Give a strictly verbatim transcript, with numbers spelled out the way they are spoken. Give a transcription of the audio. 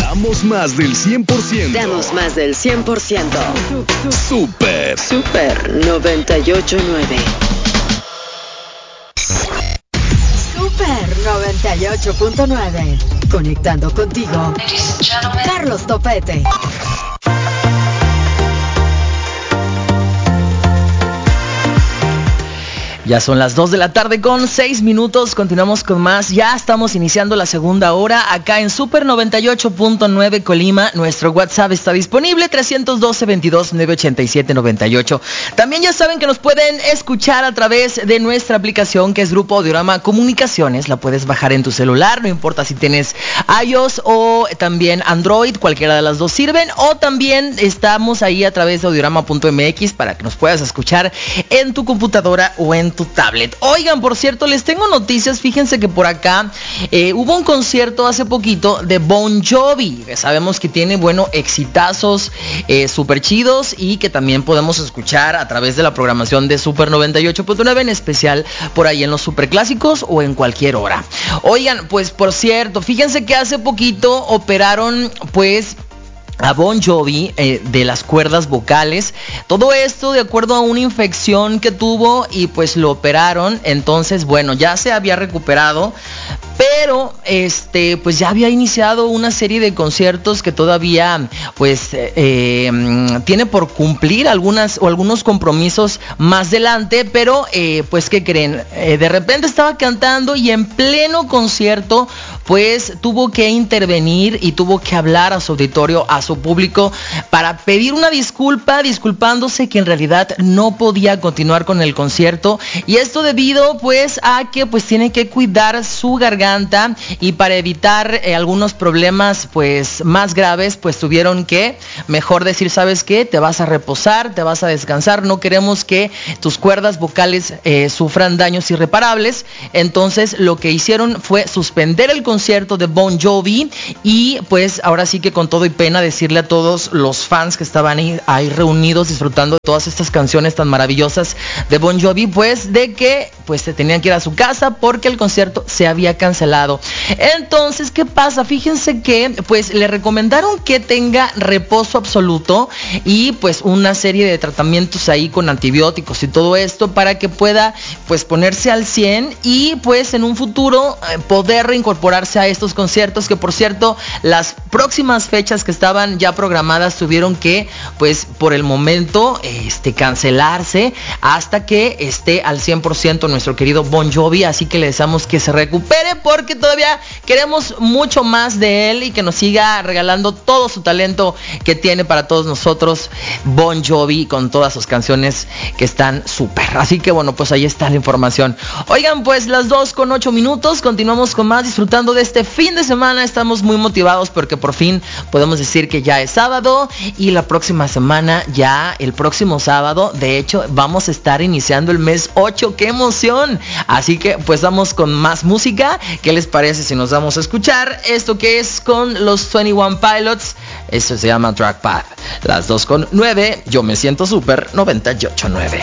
Damos más del cien por ciento. Damos más del cien por ciento. Super. Super noventa y ocho punto nueve. Super noventa y ocho punto nueve. Conectando contigo. Carlos Topete. Ya son las dos de la tarde con seis minutos, continuamos con más, ya estamos iniciando la segunda hora acá en Super noventa y ocho punto nueve Colima, nuestro WhatsApp está disponible, tres uno dos, veintidós, nueve ochenta y siete, noventa y ocho. También ya saben que nos pueden escuchar a través de nuestra aplicación que es Grupo Audiorama Comunicaciones, la puedes bajar en tu celular, no importa si tienes iOS o también Android, cualquiera de las dos sirven, o también estamos ahí a través de audiorama punto m x para que nos puedas escuchar en tu computadora o en tu tablet. Oigan, por cierto, les tengo noticias. Fíjense que por acá eh, hubo un concierto hace poquito de Bon Jovi. Sabemos que tiene, bueno, exitazos eh, súper chidos y que también podemos escuchar a través de la programación de Super noventa y ocho punto nueve, en especial por ahí en los superclásicos o en cualquier hora. Oigan, pues por cierto, fíjense que hace poquito operaron, pues, a Bon Jovi eh, de las cuerdas vocales. Todo esto de acuerdo a una infección que tuvo y pues lo operaron. Entonces, bueno, ya se había recuperado, pero este pues ya había iniciado una serie de conciertos que todavía pues eh, eh, tiene por cumplir algunas o algunos compromisos más adelante. Pero eh, pues ¿qué creen? Eh, de repente estaba cantando y en pleno concierto pues tuvo que intervenir y tuvo que hablar a su auditorio, a su público, para pedir una disculpa, disculpándose que en realidad no podía continuar con el concierto, y esto debido pues a que pues tiene que cuidar su garganta, y para evitar eh, algunos problemas pues más graves, pues tuvieron que mejor decir, ¿sabes qué? Te vas a reposar, te vas a descansar, no queremos que tus cuerdas vocales eh, sufran daños irreparables. Entonces lo que hicieron fue suspender el concierto de Bon Jovi, y pues ahora sí que con todo y pena decirle a todos los fans que estaban ahí, ahí reunidos disfrutando de todas estas canciones tan maravillosas de Bon Jovi, pues de que pues se tenían que ir a su casa porque el concierto se había cancelado. Entonces, ¿qué pasa? Fíjense que pues le recomendaron que tenga reposo absoluto y pues una serie de tratamientos ahí con antibióticos y todo esto para que pueda pues ponerse al cien y pues en un futuro eh, poder reincorporarse a estos conciertos, que por cierto las próximas fechas que estaban ya programadas tuvieron que pues por el momento este cancelarse hasta que esté al cien por ciento nuestro querido Bon Jovi. Así que le deseamos que se recupere porque todavía queremos mucho más de él y que nos siga regalando todo su talento que tiene para todos nosotros Bon Jovi, con todas sus canciones que están súper. Así que bueno, pues ahí está la información. Oigan, pues las dos con ocho minutos, continuamos con más, disfrutando de este fin de semana. Estamos muy motivados porque por fin podemos decir que ya es sábado, y la próxima semana, ya el próximo sábado, de hecho vamos a estar iniciando el mes ocho. ¡Qué emoción! Así que pues vamos con más música. ¿Qué les parece si nos vamos a escuchar esto que es con los veintiuno Pilots? Eso se llama Trackpad. Las dos con nueve, yo me siento súper noventa y ocho punto nueve.